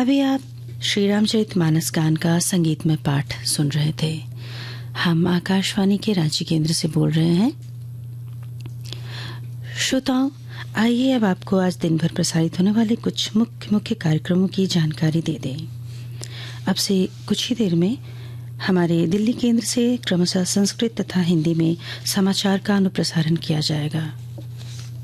अभी आप श्री रामचरितमानस गान का संगीतमय पाठ सुन रहे थे। हम आकाशवाणी के रांची केंद्र से बोल रहे हैं। श्रोताओं, आइए अब आपको आज दिन भर प्रसारित होने वाले कुछ मुख्य कार्यक्रमों की जानकारी दे दें। अब से कुछ ही देर में हमारे दिल्ली केंद्र से क्रमशः संस्कृत तथा हिंदी में समाचार का अनुप्रसारण किया जाएगा।